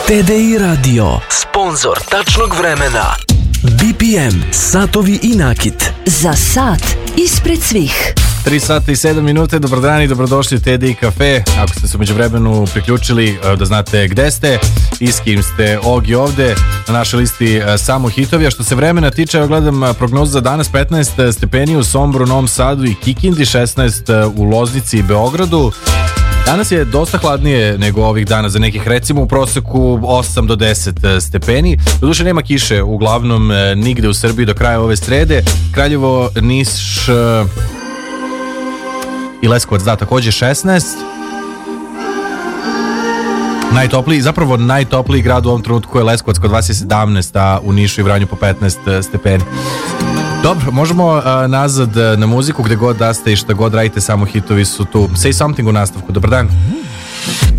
TDI Radio, sponzor tačnog vremena. BPM, satovi i nakit. Za sat ispred svih. 3 sata i 7 minuta, dobar dan i dobrodošli u TDI Cafe. Ako ste se umeđu vremenu priključili, da znate gde ste i s kim ste. Ogi ovde na našoj listi samo hitovi. A što se vremena tiče, evo gledam prognozu za danas: 15 stepeni u Somboru, Novom Sadu i Kikindi, 16 u Loznici i Beogradu. Danas je dosta hladnije nego ovih dana, za nekih recimo u proseku 8 do 10 stepeni. Doduše nema kiše uglavnom nigde u Srbiji do kraja ove srede. Kraljevo, Niš i Leskovac, da, takođe 16. Najtopliji grad u ovom trenutku je Leskovac, kod vas je 17, a u Nišu i Vranju po 15 stepeni. Dobro, možemo nazad na muziku, gde god da ste i šta god radite, samo hitovi su tu. Say Something u nastavku, dobar dan.